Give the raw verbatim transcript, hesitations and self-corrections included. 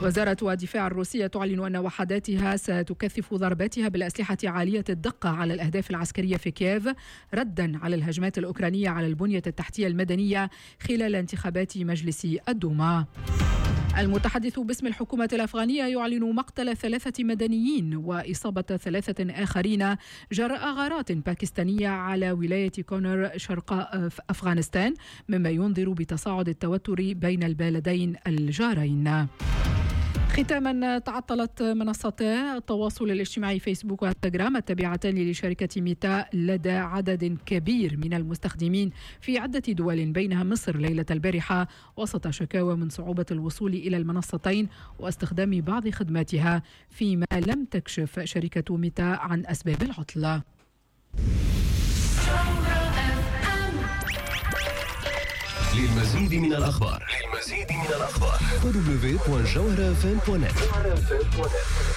وزارة الدفاع الروسية تعلن أن وحداتها ستكثف ضرباتها بالأسلحة عالية الدقة على الأهداف العسكرية في كييف ردا على الهجمات الأوكرانية على البنية التحتية المدنية خلال انتخابات مجلس الدوما. المتحدث باسم الحكومة الأفغانية يعلن مقتل ثلاثة مدنيين وإصابة ثلاثة آخرين جراء غارات باكستانية على ولاية كونر شرق أفغانستان، مما ينذر بتصاعد التوتر بين البلدين الجارين. ختاما، تعطلت منصتا التواصل الاجتماعي فيسبوك وانستغرام التابعتان لشركة ميتا لدى عدد كبير من المستخدمين في عدة دول بينها مصر ليلة البارحة، وسط شكاوى من صعوبة الوصول إلى المنصتين واستخدام بعض خدماتها، فيما لم تكشف شركة ميتا عن أسباب العطلة. للمزيد من الأخبار للمزيد من الأخبار دبليو دبليو دوت جوهرة إف إم دوت نت.